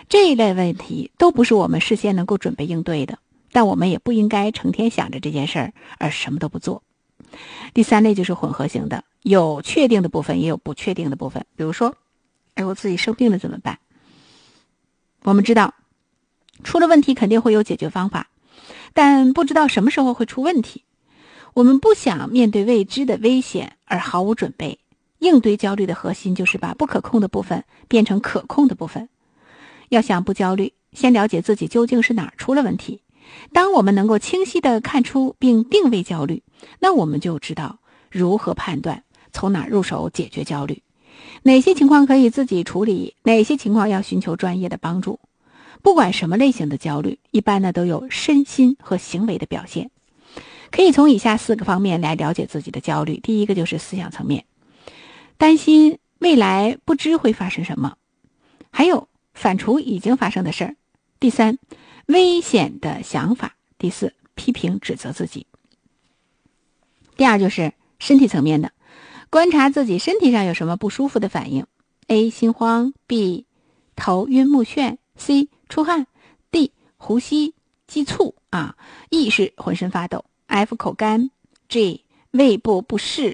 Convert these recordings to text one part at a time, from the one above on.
这一类问题都不是我们事先能够准备应对的，但我们也不应该成天想着这件事儿而什么都不做。第三类就是混合型的，有确定的部分也有不确定的部分。比如说，我自己生病了怎么办？我们知道出了问题肯定会有解决方法，但不知道什么时候会出问题。我们不想面对未知的危险而毫无准备。应对焦虑的核心就是把不可控的部分变成可控的部分。要想不焦虑，先了解自己究竟是哪儿出了问题。当我们能够清晰地看出并定位焦虑，那我们就知道如何判断，从哪入手解决焦虑，哪些情况可以自己处理，哪些情况要寻求专业的帮助。不管什么类型的焦虑，一般呢都有身心和行为的表现。可以从以下4个方面来了解自己的焦虑。第一个就是思想层面，担心未来不知会发生什么，还有反刍已经发生的事儿。第3，危险的想法。第4，批评指责自己。第2就是身体层面的，观察自己身体上有什么不舒服的反应。 A 心慌， B 头晕目眩， C 出汗， D 呼吸急促，E 是浑身发抖， F 口干， G 胃部不适，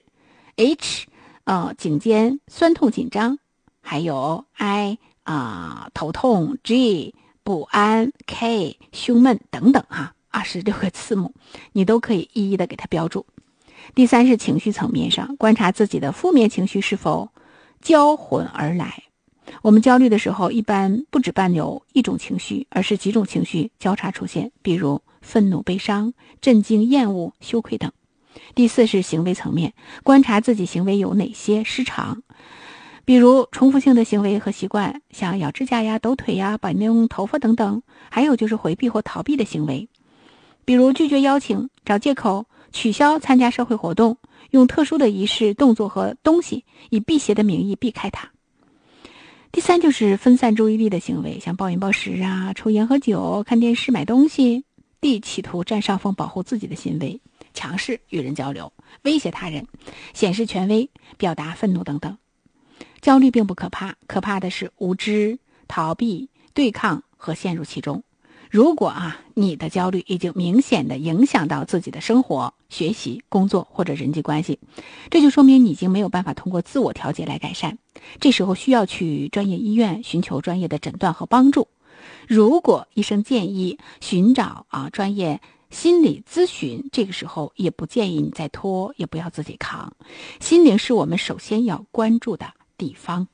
H 颈肩酸痛紧张，还有 I 头痛， G 不安， K 胸闷等等26个字母你都可以一一的给它标注。第3是情绪层面上，观察自己的负面情绪是否交混而来。我们焦虑的时候一般不只伴有一种情绪，而是几种情绪交叉出现，比如愤怒、悲伤、震惊、厌恶、羞愧等。第4是行为层面，观察自己行为有哪些失常，比如重复性的行为和习惯，像咬指甲呀、抖腿呀、摆弄头发等等。还有就是回避或逃避的行为，比如拒绝邀请、找借口、取消参加社会活动，用特殊的仪式、动作和东西以辟邪的名义避开它。第3就是分散注意力的行为，像暴饮暴食抽烟喝酒、看电视、买东西。D 企图占上风保护自己的行为，强势与人交流，威胁他人，显示权威，表达愤怒等等。焦虑并不可怕，可怕的是无知、逃避、对抗和陷入其中。如果你的焦虑已经明显的影响到自己的生活、学习、工作或者人际关系，这就说明你已经没有办法通过自我调节来改善，这时候需要去专业医院寻求专业的诊断和帮助。如果医生建议寻找专业心理咨询，这个时候也不建议你再拖，也不要自己扛。心灵是我们首先要关注的地方。